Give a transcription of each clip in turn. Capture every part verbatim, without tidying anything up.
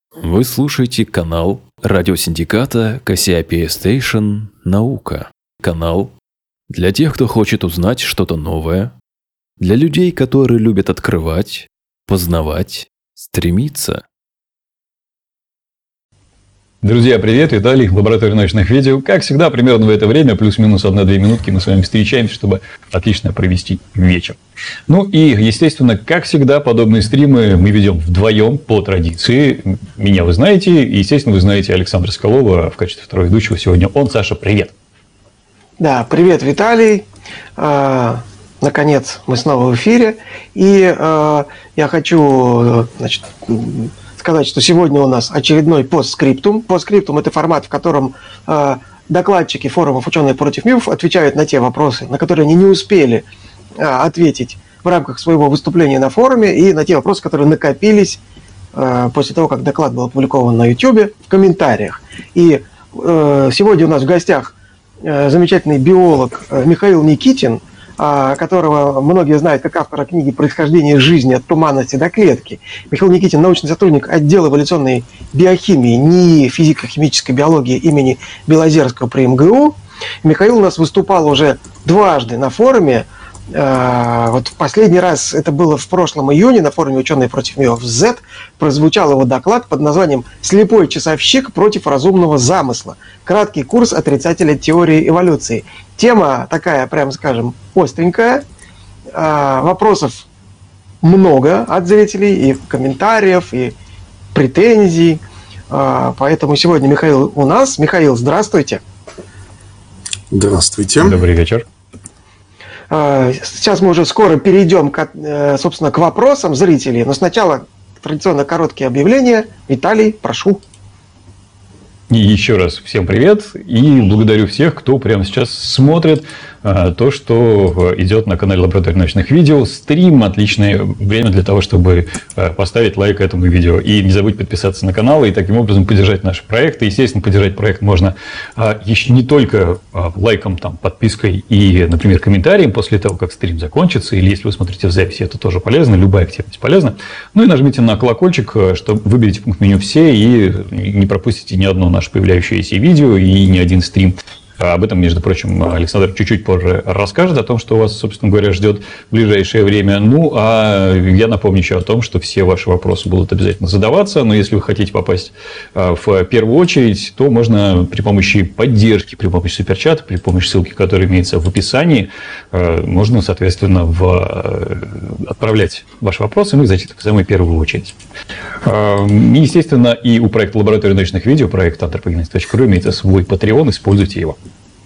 Вы слушаете канал радиосиндиката Кассиопея Station «Наука». Канал для тех, кто хочет узнать что-то новое, для людей, которые любят открывать, познавать, стремиться. Друзья, привет! Виталий, лаборатория научных видео. Как всегда, примерно в это время, плюс-минус одна-две минутки, мы с вами встречаемся, чтобы отлично провести вечер. Ну и, естественно, как всегда, подобные стримы мы ведем вдвоем по традиции. Меня вы знаете, и, естественно, вы знаете Александра Соколова в качестве второго ведущего сегодня. Он, Саша, привет! Да, привет, Виталий! А, наконец, мы снова в эфире. И а, я хочу, значит, сказать, что сегодня у нас очередной постскриптум. Постскриптум – это формат, в котором э, докладчики форумов «Ученые против мифов» отвечают на те вопросы, на которые они не успели э, ответить в рамках своего выступления на форуме, и на те вопросы, которые накопились э, после того, как доклад был опубликован на YouTube в комментариях. И э, сегодня у нас в гостях э, замечательный биолог э, Михаил Никитин, которого многие знают как автора книги «Происхождение жизни от туманности до клетки». Михаил Никитин – научный сотрудник отдела эволюционной биохимии НИИ физико-химической биологии имени Белозерского при эм гэ у. Михаил у нас выступал уже дважды на форуме. Вот в последний раз это было в прошлом июне на форуме «Ученые против мифов Z». Прозвучал его доклад под названием «Слепой часовщик против разумного замысла. Краткий курс отрицателя теории эволюции». Тема такая, прямо скажем, остренькая. Вопросов много от зрителей, и комментариев, и претензий. Поэтому сегодня Михаил у нас. Михаил, здравствуйте. Здравствуйте. Добрый вечер. Сейчас мы уже скоро перейдем, к, собственно, к вопросам зрителей. Но сначала традиционно короткие объявления. Виталий, прошу. И еще раз всем привет. И благодарю всех, кто прямо сейчас смотрит то, что идет на канале Лаборатории научных видео. Стрим – отличное время для того, чтобы поставить лайк этому видео. И не забудь подписаться на канал и таким образом поддержать наши проекты. Естественно, поддержать проект можно еще не только лайком, там, подпиской и, например, комментарием после того, как стрим закончится. Или если вы смотрите в записи, это тоже полезно. Любая активность полезна. Ну и нажмите на колокольчик, чтобы выберите пункт меню «Все» и не пропустите ни одно наше появляющееся видео и ни один стрим. Об этом, между прочим, Александр чуть-чуть позже расскажет, о том, что вас, собственно говоря, ждет в ближайшее время. Ну, а я напомню еще о том, что все ваши вопросы будут обязательно задаваться, но если вы хотите попасть в первую очередь, то можно при помощи поддержки, при помощи суперчата, при помощи ссылки, которая имеется в описании, можно, соответственно, в... отправлять ваши вопросы, ну и зайти в самую первую очередь. Естественно, и у проекта Лаборатории научных видео, проект антропогенез точка ру, имеется свой Patreon, используйте его.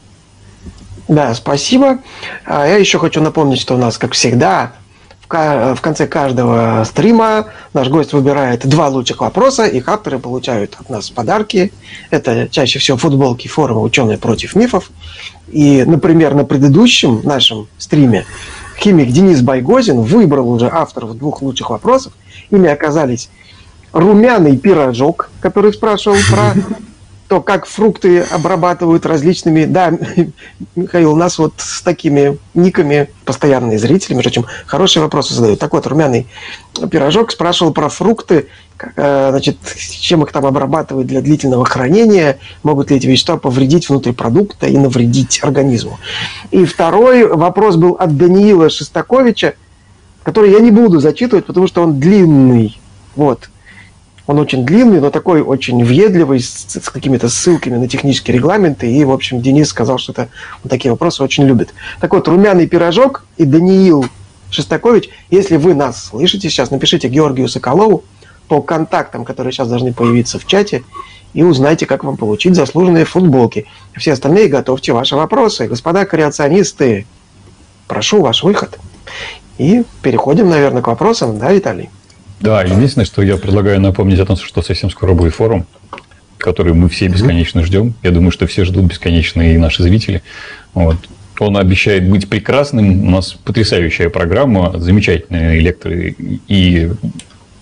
Да, спасибо. Я еще хочу напомнить, что у нас, как всегда, в конце каждого стрима наш гость выбирает два лучших вопроса, их авторы получают от нас подарки. Это чаще всего футболки форума «Ученые против мифов». И, например, на предыдущем нашем стриме химик Денис Байгозин выбрал уже авторов двух лучших вопросов. Ими оказались румяный пирожок, который спрашивал про... то, как фрукты обрабатывают различными... Да, Михаил, у нас вот с такими никами постоянные зрители, между прочим, хорошие вопросы задают. Так вот, румяный пирожок спрашивал про фрукты, значит, чем их там обрабатывают для длительного хранения, могут ли эти вещества повредить внутри продукта и навредить организму. И второй вопрос был от Даниила Шестаковича, который я не буду зачитывать, потому что он длинный. Вот. Он очень длинный, но такой очень въедливый, с, с какими-то ссылками на технические регламенты. И, в общем, Денис сказал, что это, он такие вопросы очень любит. Так вот, румяный пирожок и Даниил Шестакович. Если вы нас слышите сейчас, напишите Георгию Соколову по контактам, которые сейчас должны появиться в чате, и узнайте, как вам получить заслуженные футболки. Все остальные готовьте ваши вопросы. Господа креационисты, прошу ваш выход. И переходим, наверное, к вопросам. Да, Виталий? Да, единственное, что я предлагаю напомнить о том, что совсем скоро будет форум, который мы все бесконечно ждем. Я думаю, что все ждут бесконечно, и наши зрители. Вот. Он обещает быть прекрасным. У нас потрясающая программа, замечательные лекторы и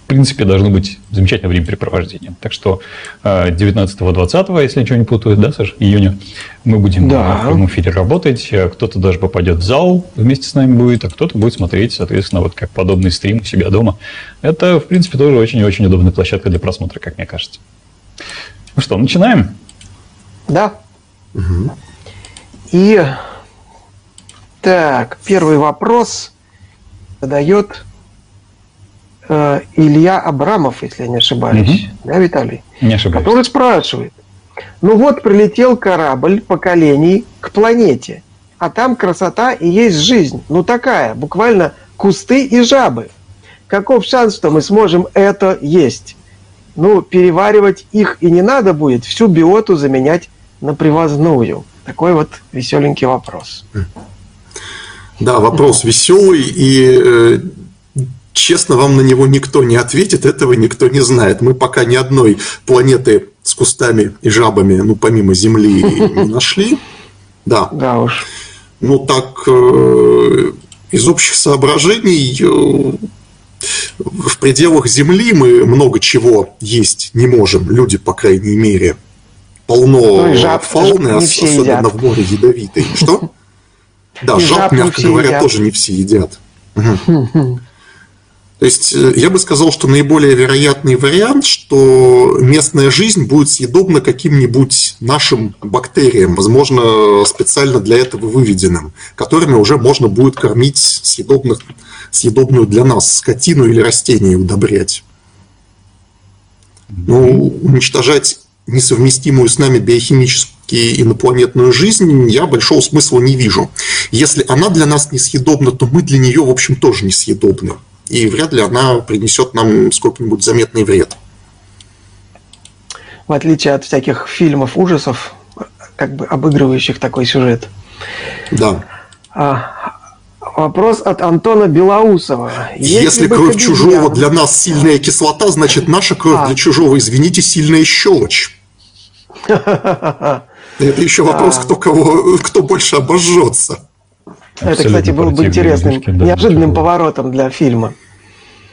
в принципе, должно быть замечательное времяпрепровождение. Так что девятнадцатого-двадцатого, если я ничего не путаю, да, Саш, июня, мы будем да. в прямом эфире работать. Кто-то даже попадет в зал, вместе с нами будет, а кто-то будет смотреть, соответственно, вот как подобный стрим у себя дома. Это, в принципе, тоже очень и очень удобная площадка для просмотра, как мне кажется. Ну что, начинаем? Да. Угу. И так, первый вопрос задает э, Илья Абрамов, если я не ошибаюсь. Угу. Да, Виталий? Не ошибаюсь. Который спрашивает. Ну вот прилетел корабль поколений к планете, а там красота и есть жизнь. Ну такая, буквально кусты и жабы. Каков шанс, что мы сможем это есть? Ну, переваривать их и не надо будет, всю биоту заменять на привозную. Такой вот веселенький вопрос. Да, вопрос веселый, и э, честно, вам на него никто не ответит, этого никто не знает. Мы пока ни одной планеты с кустами и жабами, ну, помимо Земли, не нашли. Да. Да уж. Ну, так, э, из общих соображений, э, в пределах Земли мы много чего есть не можем, люди, по крайней мере. Полно ну, жаб, фауны, жаб особенно едят. В море ядовитой. Что? Да, жаб, жаб мягко говоря, едят. Тоже не все едят. Угу. То есть, я бы сказал, что наиболее вероятный вариант, что местная жизнь будет съедобна каким-нибудь нашим бактериям, возможно, специально для этого выведенным, которыми уже можно будет кормить съедобных, съедобную для нас скотину или растения удобрять. Ну, уничтожать несовместимую с нами биохимически инопланетную жизнь я большого смысла не вижу. Если она для нас несъедобна, то мы для нее, в общем, тоже несъедобны. И вряд ли она принесет нам сколько-нибудь заметный вред. В отличие от всяких фильмов ужасов, как бы обыгрывающих такой сюжет. Да. А, вопрос от Антона Белоусова. Если, Если кровь обезьян... чужого для нас сильная кислота, значит наша кровь а. для чужого, извините, сильная щелочь. Это еще вопрос, кто кого, кто больше обожжется. Это, кстати, было бы интересным, неожиданным поворотом для фильма.